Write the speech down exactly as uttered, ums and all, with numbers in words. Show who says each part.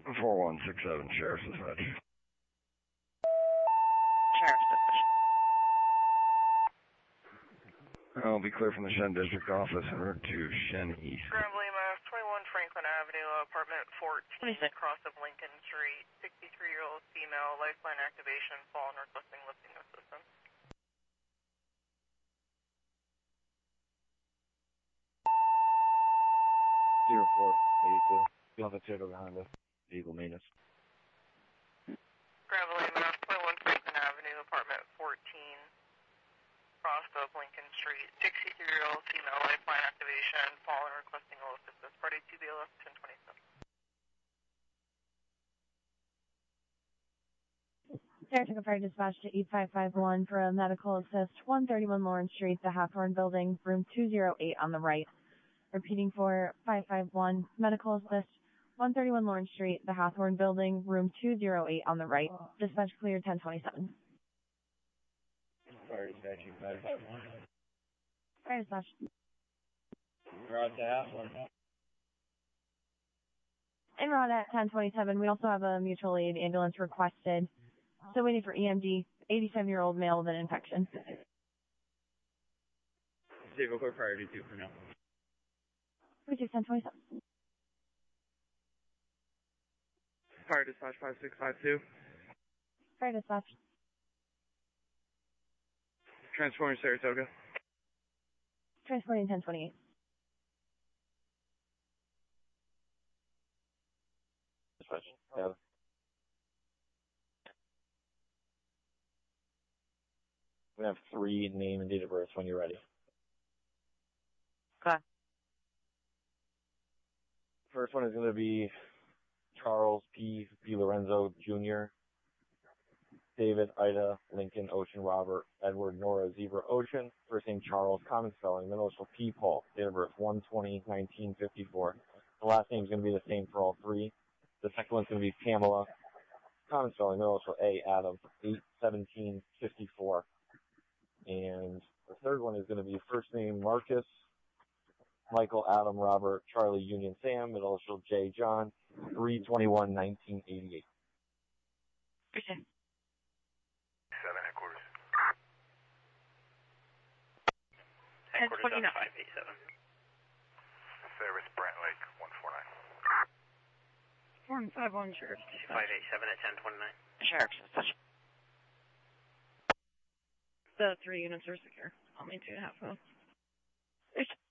Speaker 1: four one six seven, Sheriff's Dispatch.
Speaker 2: Sheriff's Dispatch.
Speaker 1: I'll be clear from the Shen District Office en route to Shen East.
Speaker 3: Grand Lima, twenty-one Franklin Avenue, apartment fourteen,
Speaker 2: twenty-six.
Speaker 3: Cross of Lincoln Street, sixty-three-year-old female, lifeline activation, fallen requesting lifting assistance.
Speaker 4: zero four eighty-two. You have a turtle behind us. Vehicle maintenance.
Speaker 3: Grand Lima, twenty-one Franklin Avenue, apartment fourteen, Cross of Lincoln Street, sixty-three-year-old female, lifeline activation, fallen requesting all assistance. Party two B L F ten twenty-seven.
Speaker 5: Saratoga Fire Dispatch to eight five five one for a medical assist, one thirty-one Lawrence Street, the Hathorne Building, room two oh eight on the right. Repeating for five five one, medical assist, one thirty-one Lawrence Street, the Hathorne Building, room two oh eight on the right. Dispatch clear ten twenty-seven.
Speaker 4: Fire dispatching, fire dispatch.
Speaker 5: Fire Dispatch.
Speaker 4: We're out to Hathorne.
Speaker 5: En route at ten twenty-seven, we also have a mutual aid ambulance requested. Still waiting for E M D, eighty-seven-year-old male with an infection.
Speaker 4: Vehicle core priority two for now.
Speaker 5: forty-six ten twenty-seven.
Speaker 3: Fire Dispatch five six five two.
Speaker 5: Fire Dispatch.
Speaker 3: Transforming Saratoga.
Speaker 5: Transporting ten twenty-eight.
Speaker 4: Dispatch. Yeah. We have three name and date of birth when you're ready.
Speaker 2: Okay.
Speaker 4: First one is going to be Charles P. P. Lorenzo, Junior David, Ida, Lincoln, Ocean, Robert, Edward, Nora, Zebra, Ocean. First name Charles, common spelling, middle initial P. Paul, date of birth one twenty nineteen fifty-four. The last name is going to be the same for all three. The second one's going to be Pamela, common spelling, middle initial A. Adam, eight seventeen fifty-four. And the third one is going to be first name Marcus, Michael, Adam, Robert, Charlie, Union, Sam, middle initial J. John, three twenty-one nineteen eighty-eight.
Speaker 2: Okay.
Speaker 6: Seven headquarters.
Speaker 2: Headquarters on
Speaker 6: five eight seven. Service Brent Lake one four nine.
Speaker 2: four five one Sheriff's Dispatch.
Speaker 6: five eight seven at ten twenty-nine.
Speaker 2: Sheriff's Dispatch. The three units are secure. I'll maintain half phone.